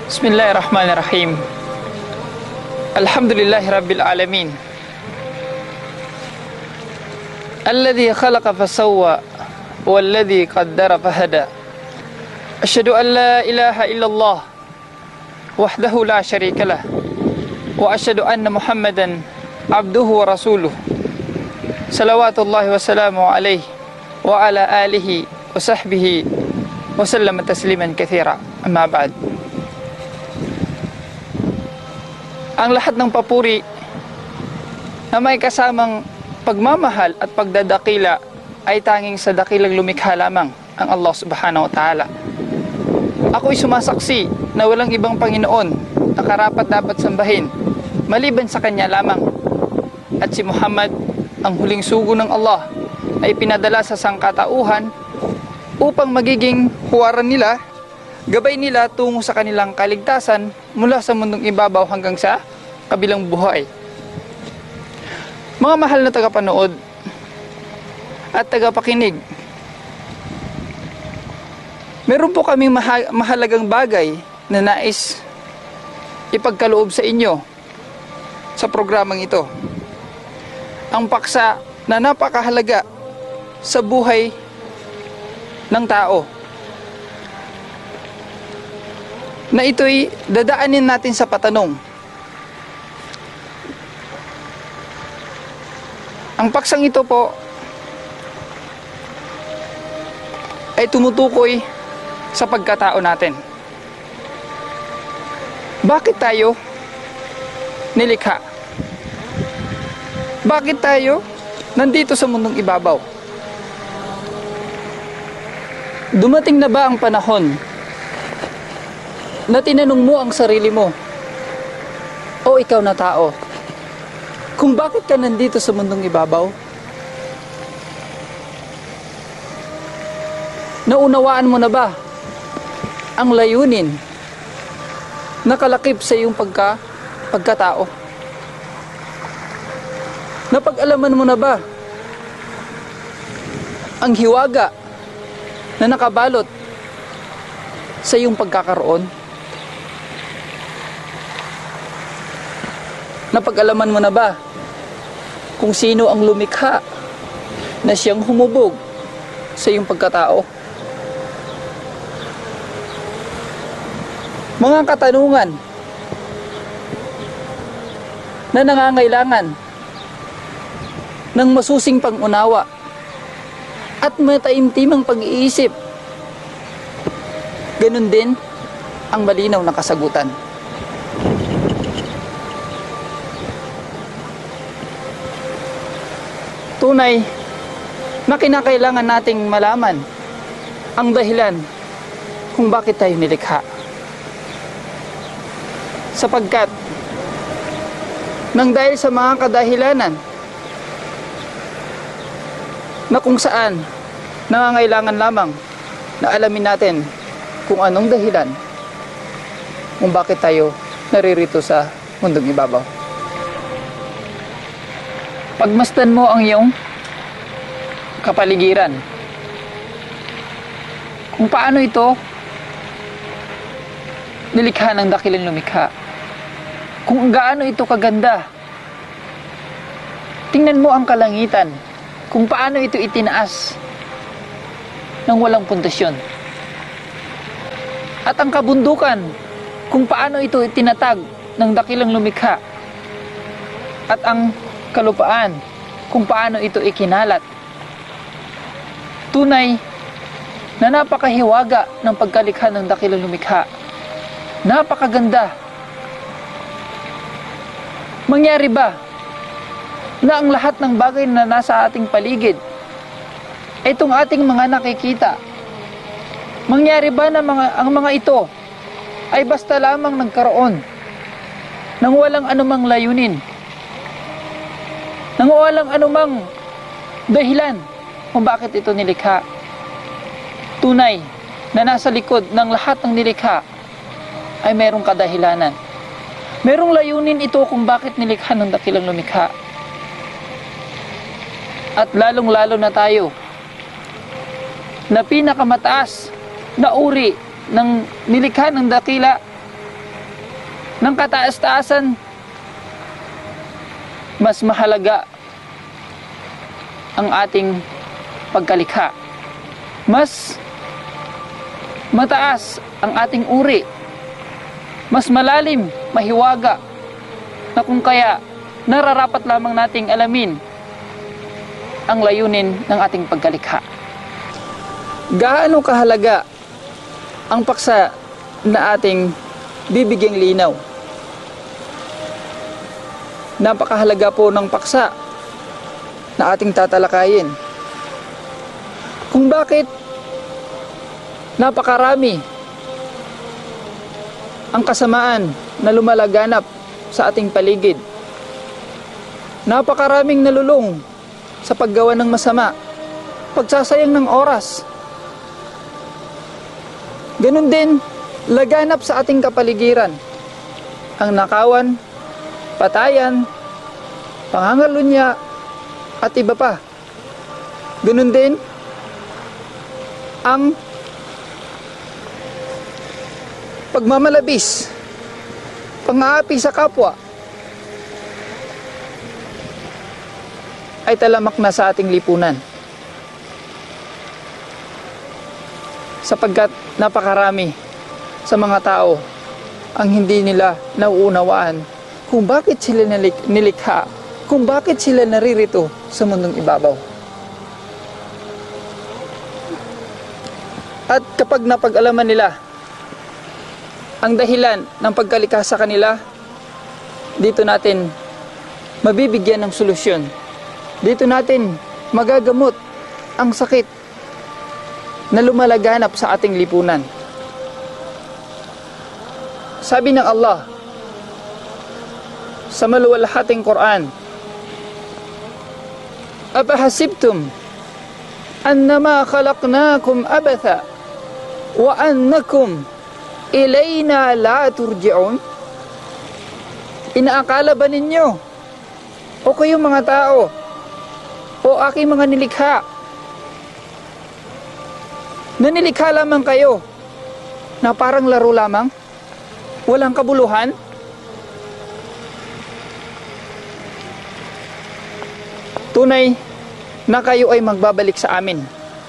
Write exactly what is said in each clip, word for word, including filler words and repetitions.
Bismillahirrahmanirrahim. Alhamdulillahi Rabbil Alamin. Alladhi khalaqa fasawwa walladhi qaddara fahada. Asyhadu an la ilaha illallah wahdahu la syarika lah wa asyhadu anna Muhammadan abduhu wa rasuluh. Salawatullahi wa salamu alaihi wa ala alihi wa sahbihi wa sallama tasliman katsira. Amma ba'd. Ang lahat ng papuri na may kasamang pagmamahal at pagdadakila ay tanging sa dakilang lumikha lamang, ang Allah subhanahu wa ta'ala. Ako'y sumasaksi na walang ibang Panginoon na karapat dapat sambahin maliban sa Kanya lamang, at si Muhammad, ang huling sugo ng Allah, ay pinadala sa sangkatauhan upang magiging huwaran nila, gabay nila tungo sa kanilang kaligtasan mula sa mundong ibabaw hanggang sa kabilang buhay. Mga mahal na tagapanood at tagapakinig, meron po kaming maha- mahalagang bagay na nais ipagkaloob sa inyo sa programang ito. Ang paksa na napakahalaga sa buhay ng tao, na ito'y dadaanin natin sa patanong. Ang paksang ito po ay tumutukoy sa pagkatao natin. Bakit tayo nilikha? Bakit tayo nandito sa mundong ibabaw? Dumating na ba ang panahon na tinanong mo ang sarili mo, o ikaw na tao, kung bakit ka nandito sa mundong ibabaw? Naunawaan mo na ba ang layunin na kalakip sa iyong pagka, pagkatao? Napag-alaman mo na ba ang hiwaga na nakabalot sa iyong pagkakaroon? Napag-alaman mo na ba kung sino ang lumikha na siyang humubog sa iyong pagkatao? Mga katanungan na nangangailangan ng masusing pang-unawa at mataimtimang pag-iisip. Ganun din ang malinaw na kasagutan. Tunay na kinakailangan nating malaman ang dahilan kung bakit tayo nilikha. Sapagkat nang dahil sa mga kadahilanan na kung saan nangangailangan lamang na alamin natin kung anong dahilan kung bakit tayo naririto sa mundong ibabaw. Pagmasdan mo ang iyong kapaligiran, kung paano ito nilikha ng dakilang lumikha, kung gaano ito kaganda. Tingnan mo ang kalangitan, kung paano ito itinaas ng walang pundasyon, at ang kabundukan, kung paano ito itinatag ng dakilang lumikha, at ang kalupaan, kung paano ito ikinalat. Tunay na napakahiwaga ng pagkalikha ng dakilang lumikha. Napakaganda. Mangyari ba na ang lahat ng bagay na nasa ating paligid, itong ating mga nakikita, mangyari ba na mga, ang mga ito ay basta lamang nagkaroon ng walang anumang layunin, nang walang anumang dahilan kung bakit ito nilikha? Tunay na nasa likod ng lahat ng nilikha ay merong kadahilanan. Merong layunin ito kung bakit nilikha ng dakilang lumikha. At lalong-lalo na tayo na pinakamataas na uri ng nilikha ng dakila ng kataas-taasan, mas mahalaga ang ating pagkalikha. Mas mataas ang ating uri. Mas malalim, mahiwaga, na kung kaya nararapat lamang nating alamin ang layunin ng ating pagkalikha. Gaano kahalaga ang paksa na ating bibigyang linaw? Napakahalaga po ng paksa na ating tatalakayin. Kung bakit napakarami ang kasamaan na lumalaganap sa ating paligid. Napakaraming nalulung sa paggawa ng masama, pagsasayang ng oras. Ganun din, laganap sa ating kapaligiran ang nakawan, patayan, pangangalunya, at iba pa. Ganun din ang pagmamalabis, pang-aapi sa kapwa, ay talamak na sa ating lipunan. Sapagkat napakarami sa mga tao ang hindi nila nauunawaan kung bakit sila nilik- nilikha, kung bakit sila naririto sa mundong ibabaw. At kapag napag-alaman nila ang dahilan ng pagkalikha sa kanila, dito natin mabibigyan ng solusyon. Dito natin magagamot ang sakit na lumalaganap sa ating lipunan. Sabi ng Allah sa maluwalhating Quran, "Apahasibtum annama khalaqnakum abatha wa annakum ilayna la turji'un?" Inaakala ba ninyo, o kayong mga tao, o aking mga nilikha, na nilikha lamang kayo na parang laro lamang, walang kabuluhan? Tunay na kayo ay magbabalik sa amin.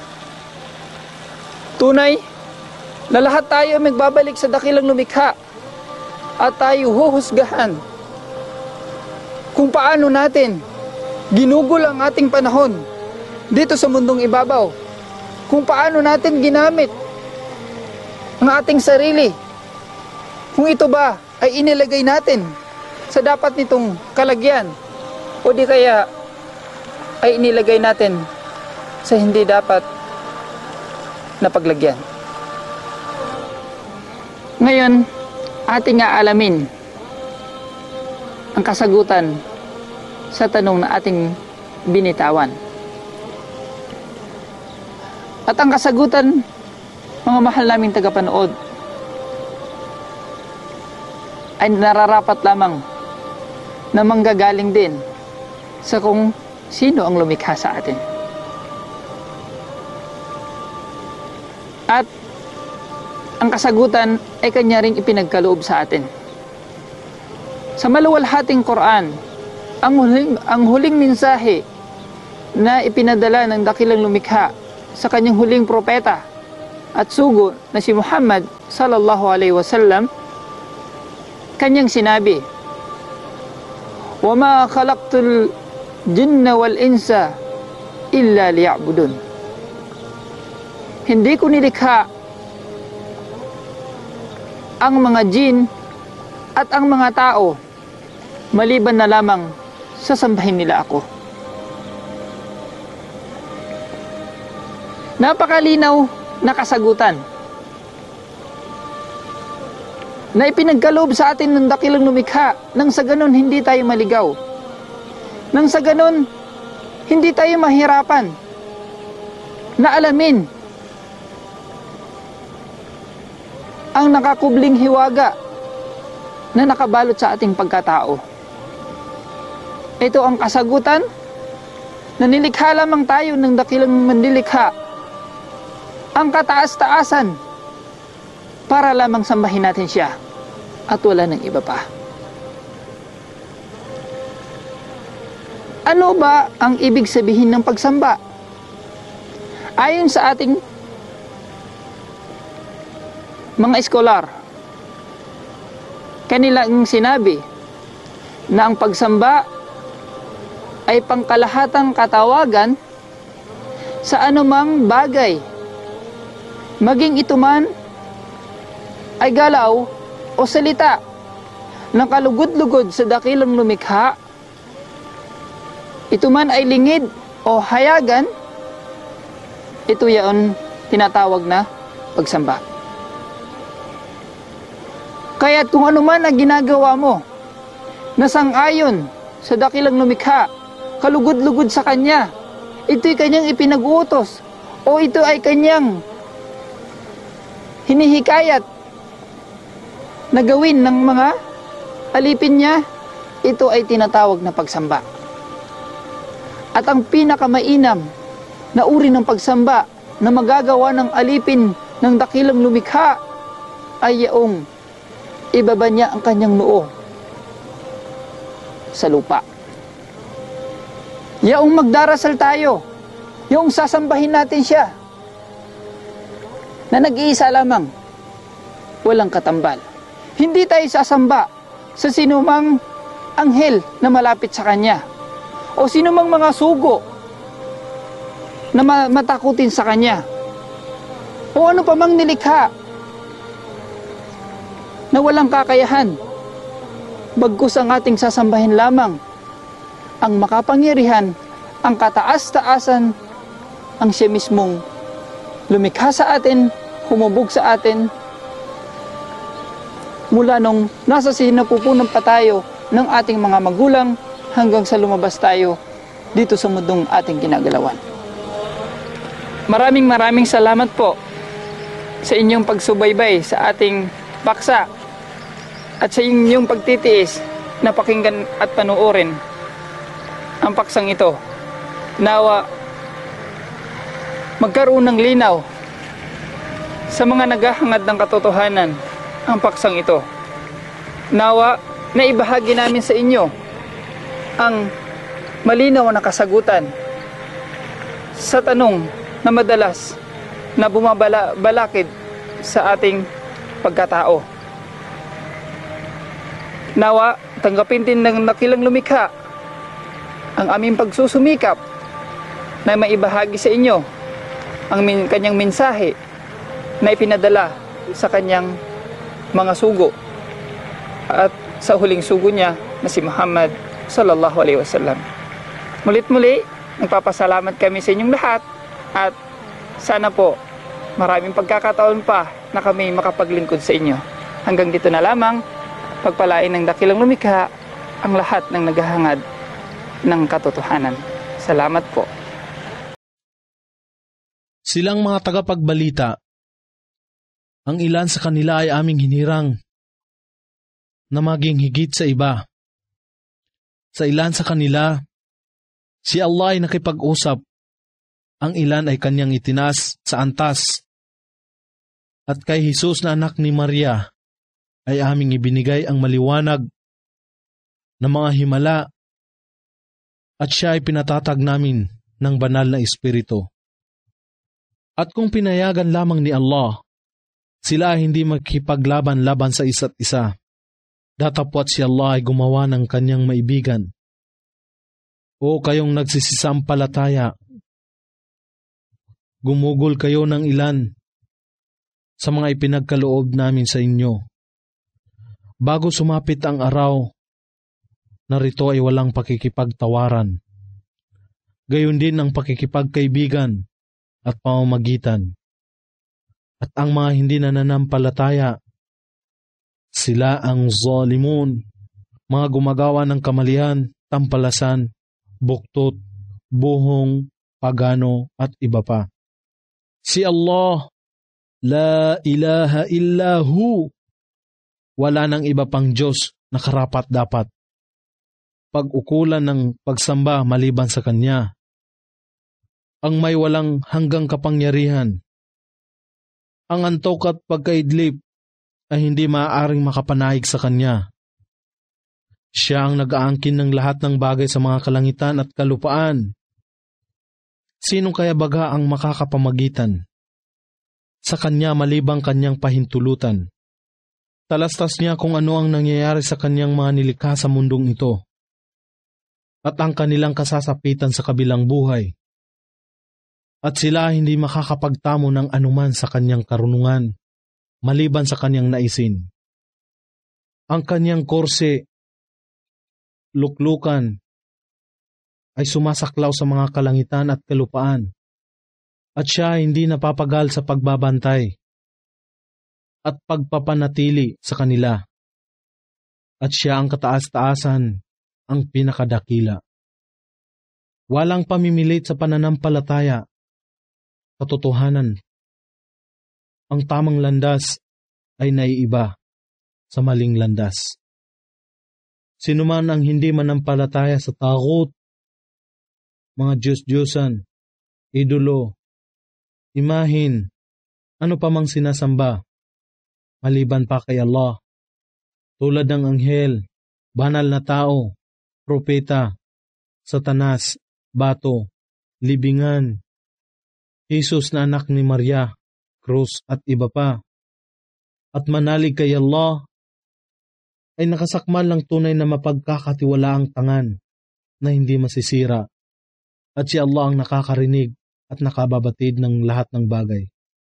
Tunay na lahat tayo ay magbabalik sa dakilang lumikha, at tayo huhusgahan kung paano natin ginugol ang ating panahon dito sa mundong ibabaw, kung paano natin ginamit ang ating sarili, kung ito ba ay inilagay natin sa dapat nitong kalagyan, o di kaya ay inilagay natin sa hindi dapat na paglagyan. Ngayon, ating aalamin ang kasagutan sa tanong na ating binitawan. At ang kasagutan, mga mahal naming tagapanood, ay nararapat lamang na manggagaling din sa kung sino ang lumikha sa atin. At ang kasagutan ay kanya ring ipinagkaloob sa atin. Sa maluwalhating Quran, ang huling, ang huling mensahe na ipinadala ng dakilang lumikha sa kanyang huling propeta at sugo na si Muhammad sallallahu alaihi wasallam, kanyang sinabi, "Wama khalaqtul jinna wal insa illa liya'budun." Hindi ko nilikha ang mga jin at ang mga tao maliban na lamang sasambahin nila ako. Napakalinaw na kasagutan na ipinagkaloob sa atin ng dakilang lumikha, nang sa ganon hindi tayo maligaw, nang sa ganon hindi tayo mahirapan na alamin ang nakakubling hiwaga na nakabalot sa ating pagkatao. Ito ang kasagutan na nilikha lamang tayo ng dakilang manlilikha, ang kataas-taasan, para lamang sambahin natin siya. at wala ng iba pa. Ano ba ang ibig sabihin ng pagsamba? Ayon sa ating mga eskolar, kanilang sinabi na ang pagsamba ay pangkalahatang katawagan sa anumang bagay, maging ito man ay galaw o salita ng kalugod-lugod sa dakilang lumikha, ito man ay lingid o hayagan, ito yaon tinatawag na pagsamba. Kaya't kung ano man ang ginagawa mo na sang-ayon sa dakilang lumikha, kalugod-lugod sa Kanya, ito'y Kanyang ipinag-uutos o ito ay Kanyang hinihikayat na gawin ng mga alipin niya, ito ay tinatawag na pagsamba. At ang pinakamainam na uri ng pagsamba na magagawa ng alipin ng dakilang lumikha ay yaong ibaba niya ang kanyang noo sa lupa. Yaong magdarasal tayo, yung sasambahin natin siya na nag-iisa lamang, walang katambal. Hindi tayo sasamba sa sinumang anghel na malapit sa Kanya o sinumang mga sugo na matakutin sa Kanya o ano pa mang nilikha na walang kakayahan, bagkus ang ating sasambahin lamang ang makapangyarihan, ang kataas-taasan, ang siya mismong lumikha sa atin, humubog sa atin mula nung nasa sinapupunan pa tayo ng ating mga magulang hanggang sa lumabas tayo dito sa mundong ating ginagalawan. Maraming maraming salamat po sa inyong pagsubaybay sa ating paksa at sa inyong pagtitiis na pakinggan at panuorin ang paksang ito. Nawa magkaroon ng linaw sa mga naghahangad ng katotohanan ang paksang ito. Nawa na ibahagi namin sa inyo ang malinaw na kasagutan sa tanong na madalas na bumabalakid sa ating pagkatao. Nawa tanggapin din ng dakilang lumikha ang aming pagsusumikap na maibahagi sa inyo ang min- kanyang mensahe na ipinadala sa kanyang mga sugo at sa huling sugo niya na si Muhammad sallallahu alaihi wasallam. Mulit-muli, nagpapasalamat kami sa inyong lahat at sana po maraming pagkakataon pa na kami makapaglingkod sa inyo. Hanggang dito na lamang, pagpalain ng dakilang lumikha ang lahat ng naghahangad ng katotohanan. Salamat po. Silang mga tagapagbalita, ang ilan sa kanila ay aming hinirang na maging higit sa iba. Sa ilan sa kanila, si Allah ay nakipag-usap, ang ilan ay kanyang itinas sa antas. At kay Jesus na anak ni Maria ay aming ibinigay ang maliwanag na mga himala at siya ay pinatatag namin ng banal na espiritu. At kung pinayagan lamang ni Allah, sila ay hindi magkipaglaban-laban sa isa't isa. Datapwat si Allah ay gumawa ng kanyang maibigan. O kayong nagsisisampalataya, gumugol kayo ng ilan sa mga ipinagkaloob namin sa inyo. Bago sumapit ang araw, narito ay walang pakikipagtawaran. Gayon din ang pakikipagkaibigan at pamamagitan. At ang mga hindi nananampalataya, sila ang zalimun, mga gumagawa ng kamalian, tampalasan, buktot, buhong, pagano at iba pa. Si Allah, la ilaha illahu, wala nang iba pang Diyos na karapat dapat pag-ukulan ng pagsamba maliban sa Kanya. Ang may walang hanggang kapangyarihan. Ang antok at pagkaidlip ay hindi maaaring makapanahig sa Kanya. Siya ang nag-aangkin ng lahat ng bagay sa mga kalangitan at kalupaan. Sino kaya baga ang makakapamagitan sa Kanya malibang Kanyang pahintulutan? Talastas niya kung ano ang nangyayari sa Kanyang mga nilikha sa mundong ito at ang kanilang kasasapitan sa kabilang buhay. At sila hindi makakapagtamo ng anuman sa Kanyang karunungan maliban sa Kanyang naisin. Ang Kanyang korse, luklukan, ay sumasaklaw sa mga kalangitan at kalupaan, at siya hindi napapagal sa pagbabantay at pagpapanatili sa kanila, at siya ang kataas-taasan, ang pinakadakila. Walang pamimilit sa pananampalataya, katotohanan. Ang tamang landas ay naiiba sa maling landas. Sino man ang hindi manampalataya sa takot, mga Diyos-Diyosan, idolo, imahin, ano pa mang sinasamba, maliban pa kay Allah, tulad ng anghel, banal na tao, propeta, satanas, bato, libingan, Jesus na anak ni Maria, krus at iba pa, at manalig kay Allah, ay nakasakmal ng tunay na mapagkakatiwalaang tangan na hindi masisira, at si Allah ang nakakarinig at nakababatid ng lahat ng bagay.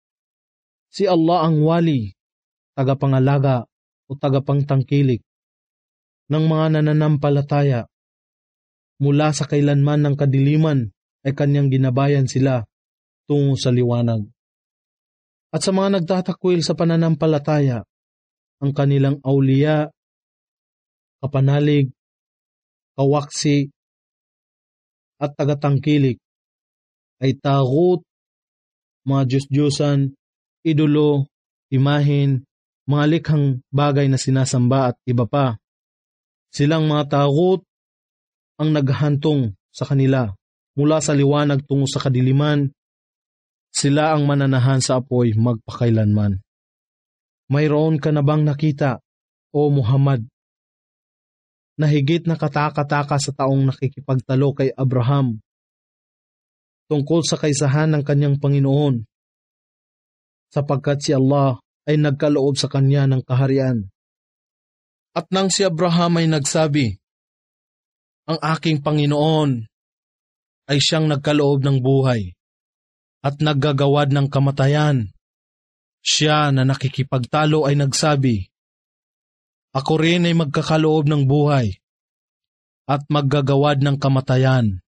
Si Allah ang wali, tagapangalaga o tagapangtangkilik ng mga nananampalataya. Mula sa kailanman ng kadiliman ay Kanyang ginabayan sila tungo sa liwanag. At sa mga nagtatakwil sa pananampalataya, ang kanilang awliya, kapanalig, kawaksi, at tagatangkilik ay tagut, mga Diyos-Diyosan, idolo, imahin, mga likhang bagay na sinasamba at iba pa. Silang mga tagut ang naghahantong sa kanila mula sa liwanag tungo sa kadiliman. Sila ang mananahan sa apoy magpakailanman. Mayroon ka na bang nakita, o Muhammad, na higit na kataka-taka sa taong nakikipagtalo kay Abraham tungkol sa kaisahan ng kanyang Panginoon, sapagkat si Allah ay nagkaloob sa kanya ng kaharian. At nang si Abraham ay nagsabi, ang aking Panginoon ay siyang nagkaloob ng buhay at naggagawad ng kamatayan, siya na nakikipagtalo ay nagsabi, ako rin ay magkakaloob ng buhay at maggagawad ng kamatayan.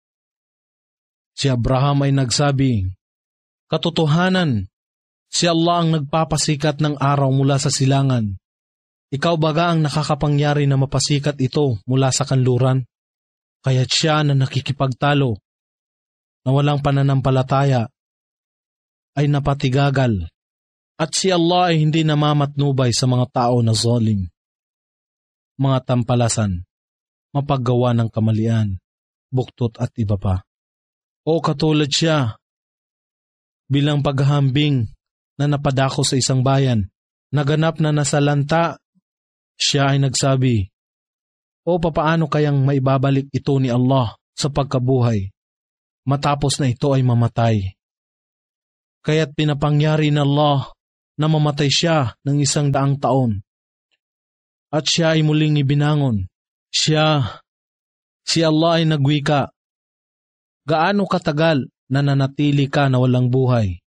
Si Abraham ay nagsabi, katotohanan, si Allah ang nagpapasikat ng araw mula sa silangan. Ikaw baga ang nakakapangyari na mapasikat ito mula sa kanluran? Kaya't siya na nakikipagtalo, na walang pananampalataya, ay napatigagal. At si Allah ay hindi namamatnubay sa mga tao na zalim, mga tampalasan, mapaggawa ng kamalian, buktot at iba pa. O katulad siya, bilang paghahambing na napadako sa isang bayan, naganap na nasalanta, siya ay nagsabi, o papaano kayang maibabalik ito ni Allah sa pagkabuhay, matapos na ito ay mamatay? Kaya't pinapangyari ng Allah na mamatay siya ng isang daang taon, at siya ay muling ibinangon. Siya, si Allah ay nagwika, gaano katagal na nanatili ka na walang buhay?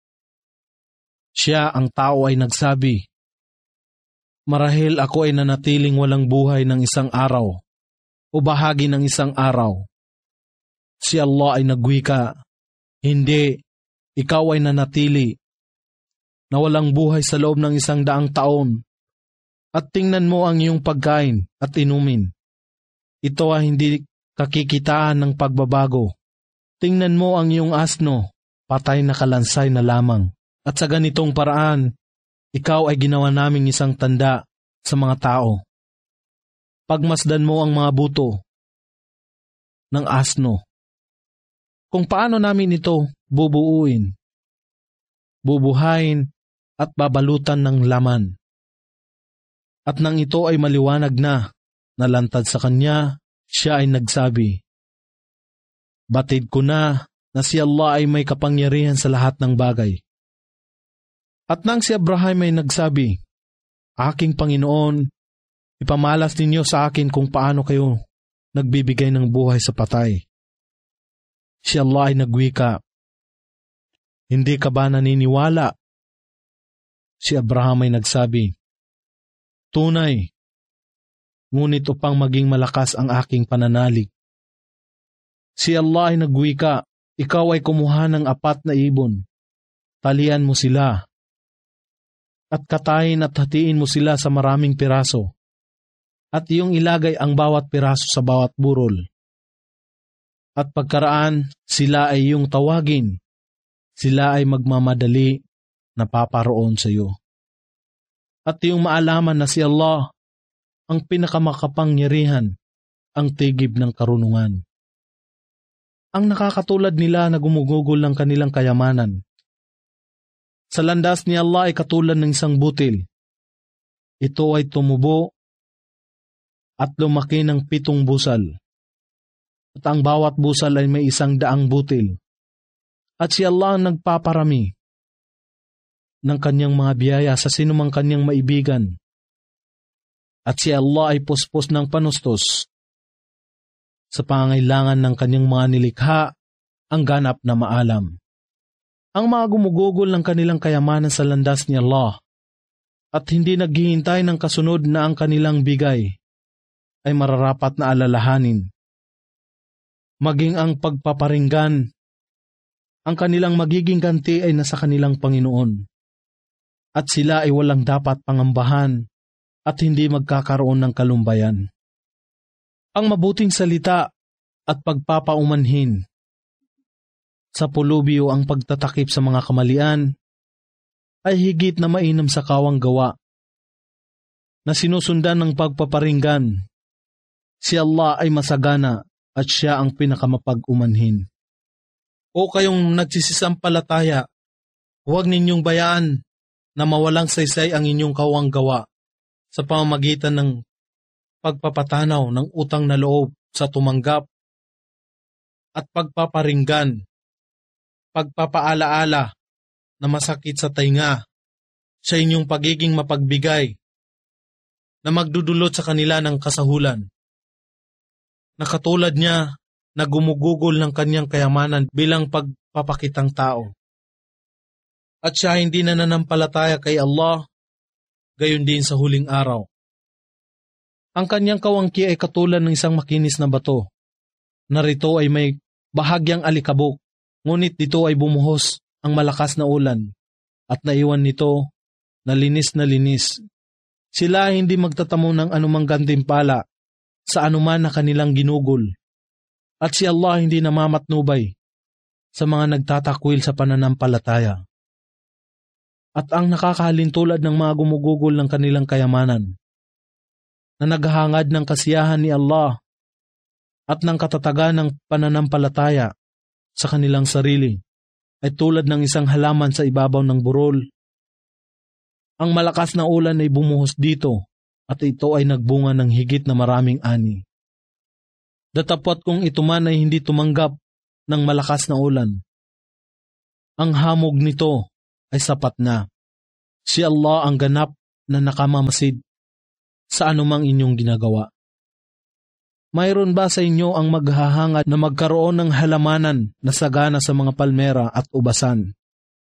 Siya, ang tao, ay nagsabi, marahil ako ay nanatiling walang buhay ng isang araw o bahagi ng isang araw. Si Allah ay nagwika, hindi, ikaw ay nanatili na walang buhay sa loob ng isang daang taon. At tingnan mo ang iyong pagkain at inumin. Ito ay hindi kakikitaan ng pagbabago. Tingnan mo ang iyong asno, patay na kalansay na lamang. At sa ganitong paraan, ikaw ay ginawa naming isang tanda sa mga tao. Pagmasdan mo ang mga buto ng asno. Kung paano namin ito bubuuin, bubuhayin at babalutan ng laman. At nang ito ay maliwanag na, nalantad sa kanya, siya ay nagsabi, "Batid ko na na si Allah ay may kapangyarihan sa lahat ng bagay." At nang si Abraham ay nagsabi, "Aking Panginoon, ipamalas ninyo sa akin kung paano kayo nagbibigay ng buhay sa patay." Si Allah ay nagwika, "Hindi ka ba naniniwala?" Si Abraham ay nagsabi, "Tunay, ngunit upang maging malakas ang aking pananalig." Si Allah ay nagwika, "Ikaw ay kumuha ng apat na ibon, talian mo sila, at katayin at hatiin mo sila sa maraming piraso, at iyong ilagay ang bawat piraso sa bawat burol. At pagkaraan, sila ay iyong tawagin, sila ay magmamadali na paparoon sa iyo. At iyong maalaman na si Allah ang pinakamakapangyarihan, ang tigib ng karunungan." Ang nakakatulad nila na gumugugol ng kanilang kayamanan. Sa landas ni Allah ay katulad ng isang butil. Ito ay tumubo at lumaki ng pitong busal. At ang bawat busal ay may isang daang butil. At si Allah ang nagpaparami ng kanyang mga biyaya sa sinumang kanyang maibigan. At si Allah ay puspos ng panustos sa pangangailangan ng kanyang mga nilikha, ang ganap na maalam. Ang mga gumugugol ng kanilang kayamanan sa landas ni Allah at hindi naghihintay ng kasunod na ang kanilang bigay ay mararapat na alalahanin. Maging ang pagpaparinggan, ang kanilang magiging ganti ay nasa kanilang Panginoon. At sila ay walang dapat pangambahan at hindi magkakaroon ng kalumbayan. Ang mabuting salita at pagpapaumanhin sa pulubi o ang pagtatakip sa mga kamalian ay higit na mainam sa kawang gawa na sinusundan ng pagpaparinggan. Si Allah ay masagana at siya ang pinakamapag-umanhin. O kayong nagsisisampalataya, huwag ninyong bayaan na mawalang saysay ang inyong kawang gawa sa pamamagitan ng pagpapatanaw ng utang na loob sa tumanggap at pagpaparinggan, pagpapaalaala na masakit sa tainga sa inyong pagiging mapagbigay na magdudulot sa kanila ng kasahulan. Nakatulad niya na gumugugol ng kanyang kayamanan bilang pagpapakitang tao. At siya hindi na nanampalataya kay Allah, gayon din sa huling araw. Ang kanyang kawangki ay katulad ng isang makinis na bato. Narito ay may bahagyang alikabok, ngunit dito ay bumuhos ang malakas na ulan, at naiwan nito na linis na linis. Sila ay hindi magtatamo ng anumang gantimpala sa anuman na kanilang ginugol, at si Allah hindi namamatnubay sa mga nagtatakwil sa pananampalataya. At ang nakakahalin tulad ng mga gumugugol ng kanilang kayamanan, na naghahangad ng kasiyahan ni Allah at ng katatagan ng pananampalataya sa kanilang sarili, ay tulad ng isang halaman sa ibabaw ng burol. Ang malakas na ulan ay bumuhos dito at ito ay nagbunga ng higit na maraming ani. Datapwat kung ito man ay hindi tumanggap ng malakas na ulan, ang hamog nito ay sapat na. Si Allah ang ganap na nakamamasid sa anumang inyong ginagawa. Mayroon ba sa inyo ang maghahangad na magkaroon ng halamanan na sagana sa mga palmera at ubasan,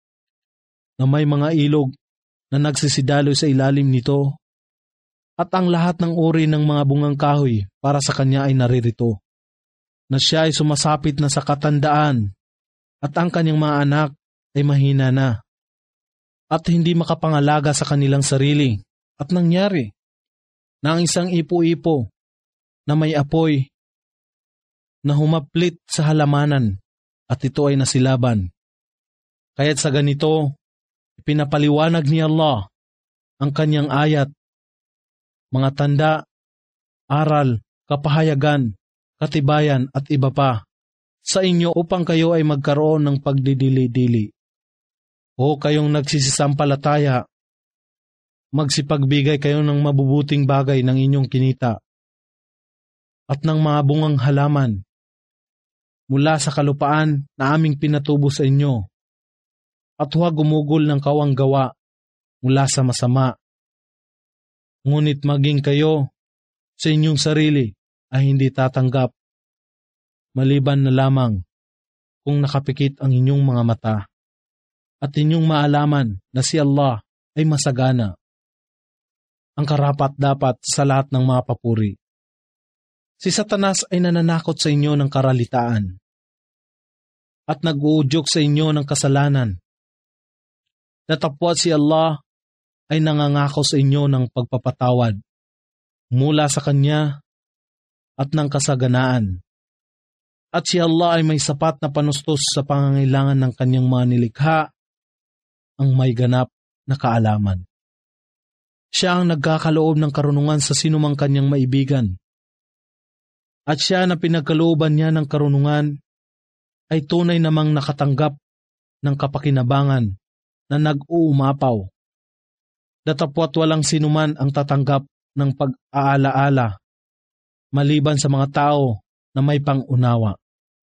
na may mga ilog na nagsisidaloy sa ilalim nito, at ang lahat ng uri ng mga bungang kahoy para sa kanya ay naririto, na siya ay sumasapit na sa katandaan, at ang kanyang mga anak ay mahina na, at hindi makapangalaga sa kanilang sarili, at nangyari na ang isang ipo-ipo na may apoy na humaplit sa halamanan at ito ay nasilaban. Kaya't sa ganito, ipinapaliwanag ni Allah ang kanyang ayat, mga tanda, aral, kapahayagan, katibayan at iba pa sa inyo upang kayo ay magkaroon ng pagdidili-dili. O kayong nagsisisampalataya, Magsipagbigay kayo ng mabubuting bagay ng inyong kinita at ng mga bungang halaman mula sa kalupaan na aming pinatubo sa inyo, at huwag gumugol ng kawang gawa mula sa masama. Ngunit maging kayo sa inyong sarili ay hindi tatanggap, maliban na lamang kung nakapikit ang inyong mga mata at inyong maalaman na si Allah ay masagana, ang karapat-dapat sa lahat ng mga papuri. Si Satanas ay nananakot sa inyo ng karalitaan at nag-uudyok sa inyo ng kasalanan. Datapwat si Allah ay nangangako sa inyo ng pagpapatawad mula sa Kanya at ng kasaganaan. At si Allah ay may sapat na panustos sa pangangailangan ng Kanyang mga nilikha, ang may ganap na kaalaman. Siya ang nagkakaloob ng karunungan sa sinumang Kanyang maibigan. At siya na pinagkalooban niya ng karunungan ay tunay namang nakatanggap ng kapakinabangan na nag-uumapaw. Datapwat walang sinuman ang tatanggap ng pag-aalaala maliban sa mga tao na may pangunawa.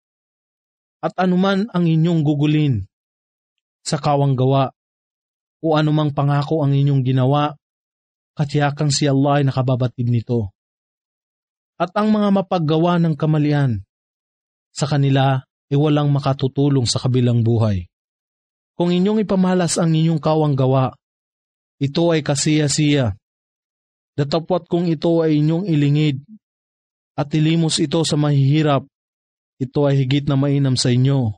At anuman ang inyong gugulin sa kawang gawa o anumang pangako ang inyong ginawa, katiyakang si Allah ay nakababatid nito. At ang mga mapaggawa ng kamalian, sa kanila ay walang makatutulong sa kabilang buhay. Kung inyong ipamalas ang inyong kawang gawa, ito ay kasiya-siya. Datapwat kung ito ay inyong ilingid at ilimos ito sa mahihirap, ito ay higit na mainam sa inyo.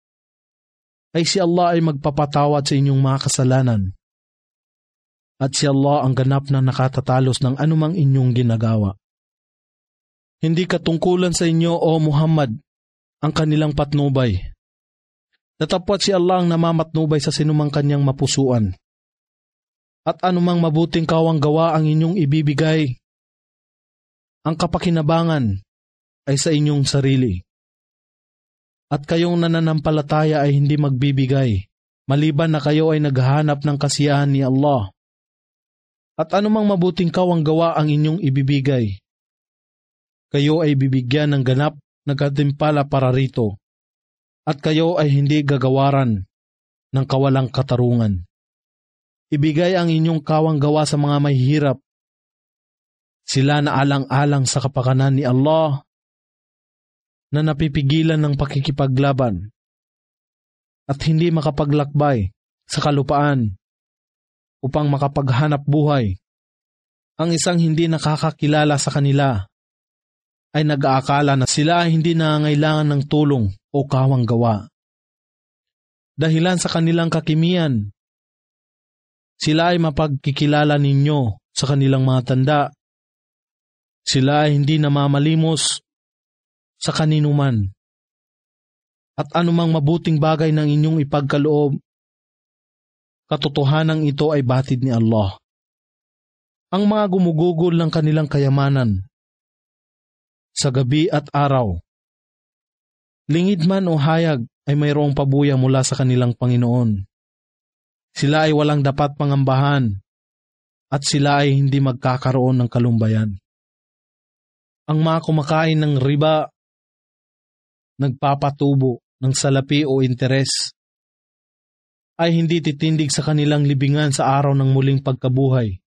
Ay si Allah ay magpapatawad sa inyong mga kasalanan. At si Allah ang ganap na nakatatalos ng anumang inyong ginagawa. Hindi katungkulan sa inyo, O Muhammad, ang kanilang patnubay. Datapwat si Allah ang namamatnubay sa sinumang Kanyang mapusuan. At anumang mabuting kawang gawa ang inyong ibibigay, ang kapakinabangan ay sa inyong sarili. At kayong nananampalataya ay hindi magbibigay, maliban na kayo ay naghahanap ng kasiyahan ni Allah. At anumang mabuting kawang gawa ang inyong ibibigay, kayo ay bibigyan ng ganap na gantimpala para rito, at kayo ay hindi gagawaran ng kawalang katarungan. Ibigay ang inyong kawang gawa sa mga mahihirap. Sila na alang-alang sa kapakanan ni Allah na napipigilan ng pakikipaglaban at hindi makapaglakbay sa kalupaan upang makapaghanap buhay. Ang isang hindi nakakakilala sa kanila ay nag-aakala na sila ay hindi nangangailangan ng tulong o kawang gawa. Dahilan sa kanilang kakimian, sila ay mapagkikilala ninyo sa kanilang mga tanda. Sila ay hindi namamalimos sa kaninuman. At anumang mabuting bagay ng inyong ipagkaloob, katotohanan ito ay batid ni Allah. Ang mga gumugugol ng kanilang kayamanan sa gabi at araw, lingid man o hayag, ay mayroong pabuya mula sa kanilang Panginoon. Sila ay walang dapat pangambahan at sila ay hindi magkakaroon ng kalumbayan. Ang mga kumakain ng riba, nagpapatubo ng salapi o interes, ay hindi titindig sa kanilang libingan sa araw ng muling pagkabuhay.